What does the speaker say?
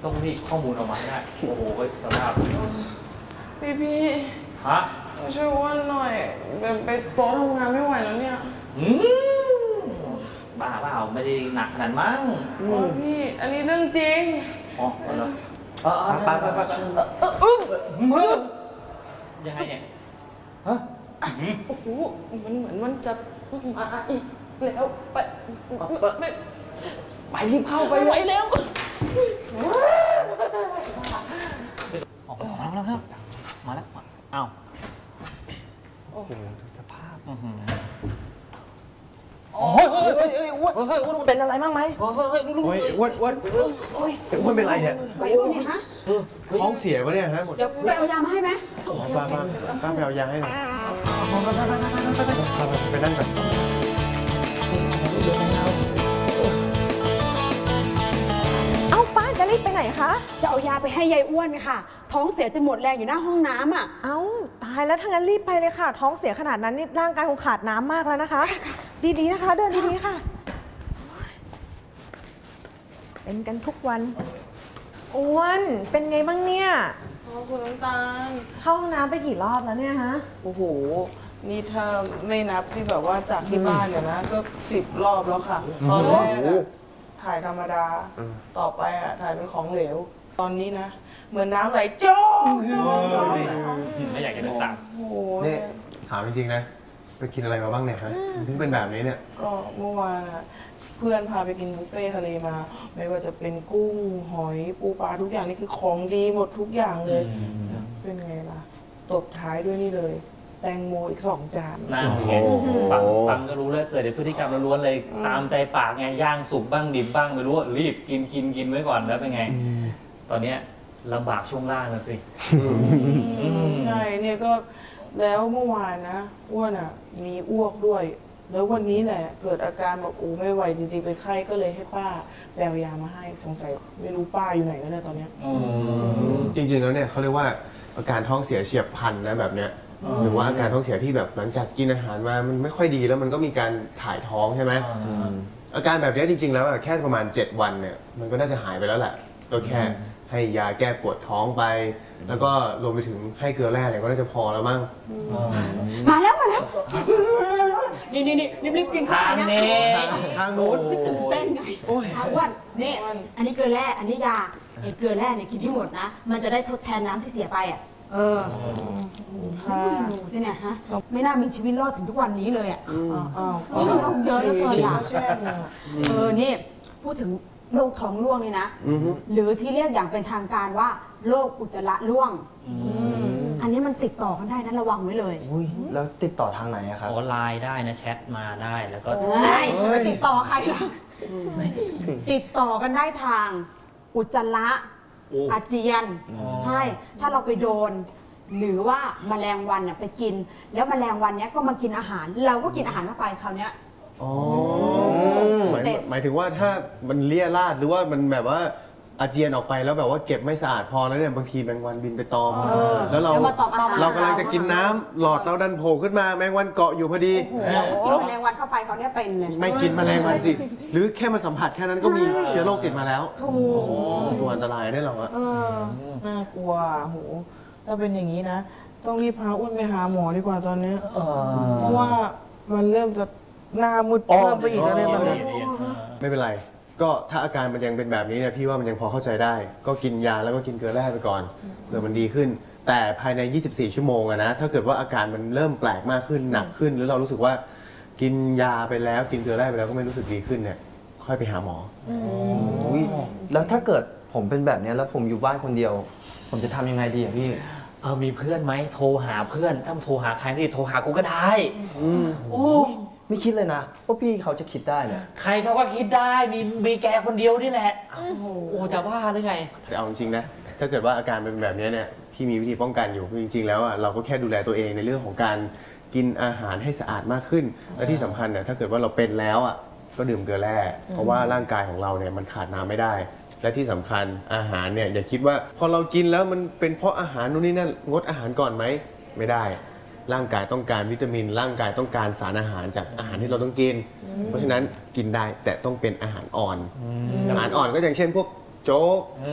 ต้องรีบข้อมูลออกมาให้ได้โอ้โหสภาพพี่ฮะช่วยอ้วนหน่อยไปโต๊ะทำงานไม่ไหวแล้วเนี่ยบ้าเปล่าไม่ได้หนักขนาดมั้งพี่อันนี้เรื่องจริงอ๋อเหรอไปยังไงเนี่ยฮะโอ้โหมันเหมือนมันจะมาอีกแล้วไปรีบเข้าไปไวแล้วมาแล้วครับมาแล้วอ้าวโอ้โหดูสภาพโอ้ยอ้วนเป็นอะไรบ้างไหมลูกอ้วนเป็นไรเนี่ยไหวปะเนี่ยฮะท้องเสียปะเนี่ยฮะเดี๋ยวไปเอายามาให้ไหมป้าไปเอายาให้หน่อยไปนั่งก่อนเอ้าป้าจะรีบไปไหนคะจะเอายาไปให้ยายอ้วนค่ะท้องเสียจนหมดแรงอยู่หน้าห้องน้ำอ่ะเอ้าตายแล้วถ้างั้นรีบไปเลยค่ะท้องเสียขนาดนั้นนี่ร่างกายคงขาดน้ำมากแล้วนะคะดีๆนะคะเดินดีๆค่ะเป็นกันทุกวันอ้วนเป็นไงบ้างเนี่ยคุณน้ำตาลเข้าห้องน้ำไปกี่รอบแล้วเนี่ยฮะโอ้โหนี่ถ้าไม่นับที่แบบว่าจากที่บ้านเนี่ยนะก็10 รอบแล้วค่ะตอนแรกถ่ายธรรมดาต่อไปถ่ายเป็นของเหลวตอนนี้นะเหมือนน้ำไหลโจ๊กไม่อยากจะไปสั่งเนี่ยถามจริงๆนะไปกินอะไรมาบ้างเนี่ยฮะถึงเป็นแบบนี้เนี่ยก็เมื่อวานเพื่อนพาไปกินบุฟเฟ่ทะเลมาไม่ว่าจะเป็นกุ้งหอยปูปลาทุกอย่างนี่คือของดีหมดทุกอย่างเลยเป็นไงล่ะตบท้ายด้วยนี่เลยแตงโมอีก2 จานนั่นไงฟังก็รู้เลยเกิดจากพฤติกรรมล้วนๆเลยตามใจปากไงย่างสุกบ้างดิบบ้างไม่รู้รีบกินไว้ก่อนแล้วเป็นไงตอนนี้ลำบากช่วงล่างนะสิใช่เนี่ยก็แล้วเมื่อวานนะอ้วนมีอ้วกด้วยแล้ววันนี้แหละเกิดอาการแบบไม่ไหวจริงๆเป็นไข้ก็เลยให้ป้าแปลยามาให้สงสัยไม่รู้ป้าอยู่ไหนแล้วเนี่ยตอนนี้จริงๆแล้วเนี่ยเขาเรียกว่าอาการท้องเสียเฉียบพลันนะแบบเนี้ยหรือว่าอาการท้องเสียที่แบบหลังจากกินอาหารมามันไม่ค่อยดีแล้วมันก็มีการถ่ายท้องใช่ไหมอาการแบบนี้จริงๆแล้วแค่ประมาณ7 วันเนี่ยมันก็น่าจะหายไปแล้วแหละก็แค่ให้ยาแก้ปวดท้องไปแล้วก็รวมไปถึงให้เกลือแร่เนี่ยก็น่าจะพอแล้วมั้งมาแล้วนี่รีบกินข้าวนะทางนู้นตื่นเต้นไงอ้วนนี่อันนี้เกลือแร่อันนี้ยาไอ้เกลือแร่เนี่ยกินที่หมดนะมันจะได้ทดแทนน้ำที่เสียไปดูสิเนี่ยฮะไม่น่ามีชีวิตรอดถึงทุกวันนี้เลยชีวิตเยอะเหลือเกินนี่พูดถึงโรคท้องร่วงนี่นะหรือที่เรียกอย่างเป็นทางการว่าโรคอุจจาระร่วงอันนี้มันติดต่อกันได้นะระวังไว้เลยแล้วติดต่อทางไหนครับไลน์ได้นะแชทมาได้แล้วก็จะติดต่อใครล่ะติดต่อกันได้ทางอุจจาระอาเจียนใช่ถ้าเราไปโดนหรือว่าแมลงวันไปกินแล้วแมลงวันนี้ก็มากินอาหารเราก็กินอาหารเข้าไปคราวนี้หมายถึงว่าถ้ามันเลี่ยราดหรือว่ามันแบบว่าอาเจียนออกไปแล้วแบบว่าเก็บไม่สะอาดพอแล้วเนี่ยบางทีแมงวันบินไปตอมแล้วเรากำลังจะกินน้ำหลอดเราดันโผล่ขึ้นมาแมงวันเกาะอยู่พอดีกินแมลงวันเข้าไปเขาเนี่ยเป็นเลยไม่กินแมลงวันสิหรือแค่มาสัมผัสแค่นั้นก็มีเชื้อโรคติดมาแล้วตัวอันตรายได้หรอน่ากลัวโหถ้าเป็นอย่างนี้นะต้องรีบพาอ้วนไปหาหมอดีกว่าตอนนี้เพราะว่ามันเริ่มจะหน้ามืดเพิ่มไปอีกแล้วเนี่ยตอนนี้ไม่เป็นไรก็ถ้าอาการมันยังเป็นแบบนี้เนี่ยพี่ว่ามันยังพอเข้าใจได้ก็กินยาแล้วก็กินเกลือแร่ไปก่อนเผื่อมันดีขึ้นแต่ภายใน24 ชั่วโมงนะถ้าเกิดว่าอาการมันเริ่มแปลกมากขึ้นหนักขึ้นหรือเรารู้สึกว่ากินยาไปแล้วกินเกลือแร่ไปแล้วก็ไม่รู้สึกดีขึ้นเนี่ยค่อยไปหาหมอแล้วถ้าเกิดผมเป็นแบบนี้แล้วผมอยู่บ้านคนเดียวผมจะทำยังไงดีอ่ะพี่มีเพื่อนไหมโทรหาเพื่อนถ้าโทรหาใครไม่ได้โทรหากูก็ได้ไม่คิดเลยนะว่าพี่เขาจะคิดได้เนี่ยใครเขาว่าคิดได้มีแกคนเดียวนี่แหละจะว่าหรือไงแต่เอาจริงๆนะถ้าเกิดว่าอาการเป็นแบบนี้เนี่ยพี่มีวิธีป้องกันอยู่คือจริงๆแล้วเราก็แค่ดูแลตัวเองในเรื่องของการกินอาหารให้สะอาดมากขึ้นและที่สำคัญเนี่ยถ้าเกิดว่าเราเป็นแล้วก็ดื่มเกลือแร่เพราะว่าร่างกายของเราเนี่ยมันขาดน้ำไม่ได้และที่สำคัญอาหารเนี่ยอย่าคิดว่าพอเรากินแล้วมันเป็นเพราะอาหารนู่นนี่นั่นงดอาหารก่อนไหมไม่ได้ร่างกายต้องการวิตามินร่างกายต้องการสารอาหารจากอาหารที่เราต้องกินเพราะฉะนั้นกินได้แต่ต้องเป็นอาหารอ่อนอาหารอ่อนก็อย่างเช่นพวกโจ๊ก